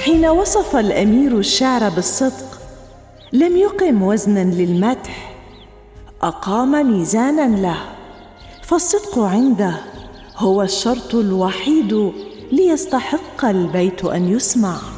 حين وصف الأمير الشعر بالصدق لم يقم وزنا للمدح، أقام ميزانا له، فالصدق عنده هو الشرط الوحيد ليستحق البيت أن يسمع.